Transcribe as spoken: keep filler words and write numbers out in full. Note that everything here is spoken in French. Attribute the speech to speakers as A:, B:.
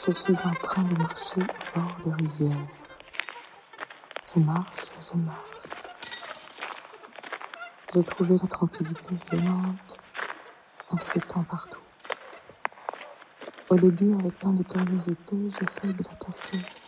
A: Je suis en train de marcher au bord de rizières. Je marche, je marche. J'ai trouvé la tranquillité violente. Elle s'étend partout. Au début, avec plein de curiosité, j'essaye de la casser.